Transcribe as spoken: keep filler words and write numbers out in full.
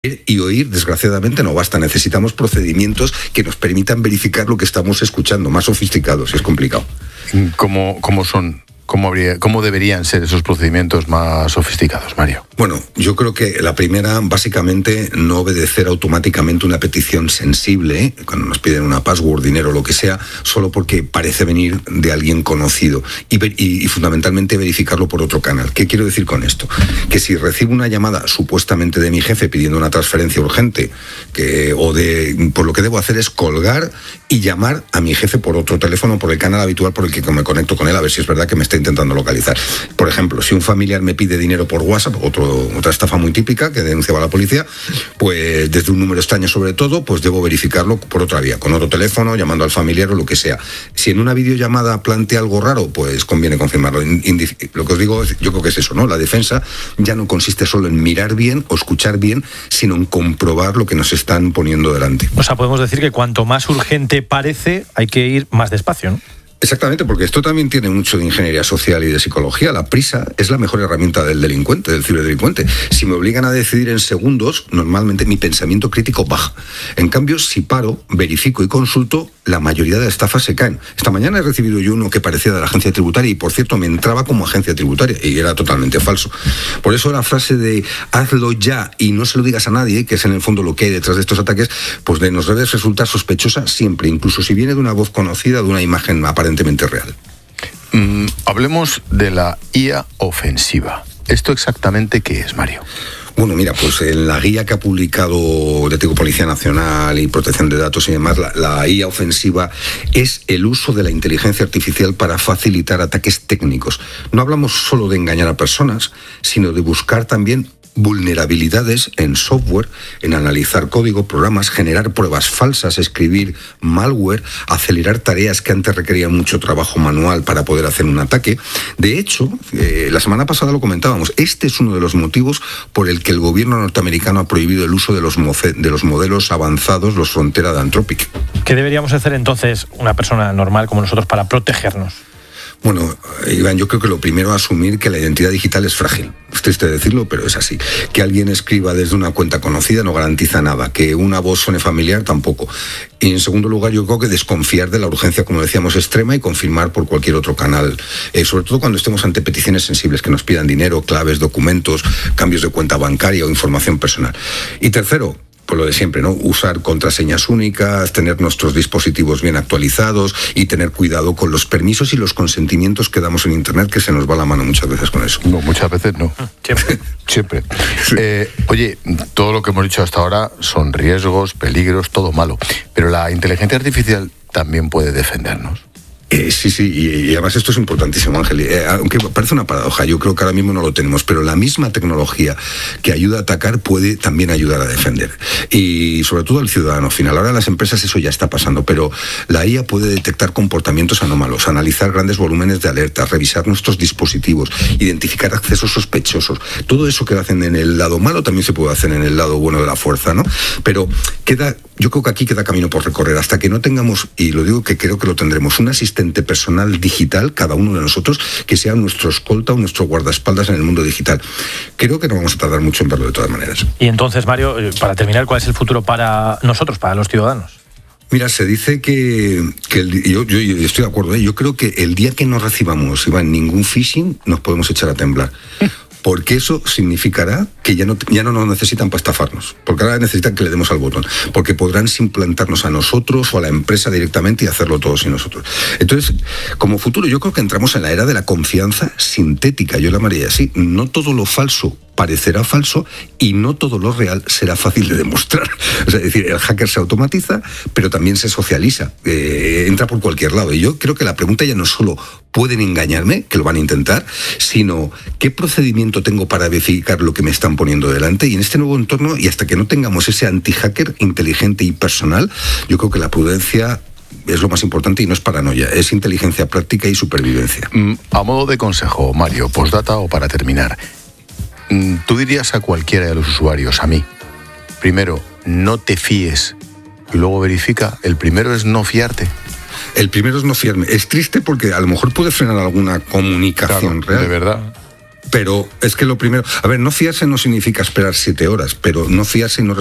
y oír, desgraciadamente, no basta. Necesitamos procedimientos que nos permitan verificar lo que estamos escuchando, más sofisticados, es complicado. ¿Cómo, cómo son? ¿Cómo, habría, ¿Cómo deberían ser esos procedimientos más sofisticados, Mario? Bueno, yo creo que la primera, básicamente, no obedecer automáticamente una petición sensible, ¿eh? Cuando nos piden una password, dinero, lo que sea, solo porque parece venir de alguien conocido. Y, y, y fundamentalmente verificarlo por otro canal. ¿Qué quiero decir con esto? Que si recibo una llamada supuestamente de mi jefe pidiendo una transferencia urgente, que, o de, por lo que debo hacer es colgar y llamar a mi jefe por otro teléfono, por el canal habitual por el que me conecto con él, a ver si es verdad que me está intentando localizar. Por ejemplo, si un familiar me pide dinero por WhatsApp, otro, otra estafa muy típica que denunciaba a la policía, pues desde un número extraño sobre todo, pues debo verificarlo por otra vía, con otro teléfono, llamando al familiar o lo que sea. Si en una videollamada plantea algo raro, pues conviene confirmarlo. Lo que os digo, yo creo que es eso, ¿no? La defensa ya no consiste solo en mirar bien o escuchar bien, sino en comprobar lo que nos están poniendo delante. O sea, podemos decir que cuanto más urgente parece, hay que ir más despacio, ¿no? Exactamente, porque esto también tiene mucho de ingeniería social y de psicología. La prisa es la mejor herramienta del delincuente, del ciberdelincuente. Si me obligan a decidir en segundos, normalmente mi pensamiento crítico baja. En cambio, si paro, verifico y consulto, la mayoría de estafas se caen. Esta mañana he recibido yo uno que parecía de la agencia tributaria y, por cierto, me entraba como agencia tributaria y era totalmente falso. Por eso la frase de hazlo ya y no se lo digas a nadie, que es en el fondo lo que hay detrás de estos ataques, pues de nos debe resultar sospechosa siempre, incluso si viene de una voz conocida, de una imagen aparente real. Mm, hablemos de la I A ofensiva. ¿Esto exactamente qué es, Mario? Bueno, mira, pues en la guía que ha publicado de Policía Nacional y Protección de Datos y demás, la, la I A ofensiva es el uso de la inteligencia artificial para facilitar ataques técnicos. No hablamos solo de engañar a personas, sino de buscar también vulnerabilidades en software, en analizar código, programas, generar pruebas falsas, escribir malware, acelerar tareas que antes requerían mucho trabajo manual para poder hacer un ataque. De hecho, eh, la semana pasada lo comentábamos, este es uno de los motivos por el que el gobierno norteamericano ha prohibido el uso de los, moce- de los modelos avanzados, los frontera de Anthropic. ¿Qué deberíamos hacer entonces una persona normal como nosotros para protegernos? Bueno, Iván, yo creo que lo primero es asumir que la identidad digital es frágil. Es triste decirlo, pero es así. Que alguien escriba desde una cuenta conocida no garantiza nada. Que una voz suene familiar tampoco. Y en segundo lugar, yo creo que desconfiar de la urgencia, como decíamos, extrema y confirmar por cualquier otro canal. Eh, sobre todo cuando estemos ante peticiones sensibles que nos pidan dinero, claves, documentos, cambios de cuenta bancaria o información personal. Y tercero, por lo de siempre, ¿no? Usar contraseñas únicas, tener nuestros dispositivos bien actualizados y tener cuidado con los permisos y los consentimientos que damos en Internet, que se nos va la mano muchas veces con eso. No, muchas veces no. Siempre. Siempre. Sí. Eh, oye, todo lo que hemos dicho hasta ahora son riesgos, peligros, todo malo. Pero la inteligencia artificial también puede defendernos. Eh, sí, sí, y, y además esto es importantísimo, Ángel. Eh, aunque parece una paradoja, yo creo que ahora mismo no lo tenemos, pero la misma tecnología que ayuda a atacar puede también ayudar a defender. Y sobre todo al ciudadano final. Ahora en las empresas eso ya está pasando, pero la I A puede detectar comportamientos anómalos, analizar grandes volúmenes de alertas, revisar nuestros dispositivos, identificar accesos sospechosos. Todo eso que hacen en el lado malo también se puede hacer en el lado bueno de la fuerza, ¿no? Pero queda, yo creo que aquí queda camino por recorrer. Hasta que no tengamos, y lo digo que creo que lo tendremos, un asistente personal digital, cada uno de nosotros, que sea nuestro escolta o nuestro guardaespaldas en el mundo digital. Creo que no vamos a tardar mucho en verlo de todas maneras. Y entonces, Mario, para terminar, ¿cuál es el futuro para nosotros, para los ciudadanos? Mira, se dice que, que el, yo, yo, yo estoy de acuerdo, ¿eh? Yo creo que el día que no recibamos, Iván, ningún phishing, nos podemos echar a temblar. Porque eso significará que ya no, ya no nos necesitan para estafarnos. Porque ahora necesitan que le demos al botón. Porque podrán implantarnos a nosotros o a la empresa directamente y hacerlo todo sin nosotros. Entonces, como futuro, yo creo que entramos en la era de la confianza sintética. Yo la llamaría así. No todo lo falso parecerá falso y no todo lo real será fácil de demostrar. O sea, es decir, el hacker se automatiza, pero también se socializa. Eh, entra por cualquier lado. Y yo creo que la pregunta ya no es solo pueden engañarme, que lo van a intentar, sino qué procedimiento tengo para verificar lo que me están poniendo delante. Y en este nuevo entorno, y hasta que no tengamos ese anti-hacker inteligente y personal, yo creo que la prudencia es lo más importante y no es paranoia, es inteligencia práctica y supervivencia. A modo de consejo, Mario, postdata o para terminar, tú dirías a cualquiera de los usuarios, a mí, primero, no te fíes y luego verifica. El primero es no fiarte. El primero es no fiarme. Es triste porque a lo mejor puede frenar alguna comunicación claro, real. De verdad. Pero es que lo primero... A ver, no fiarse no significa esperar siete horas, pero no fiarse y no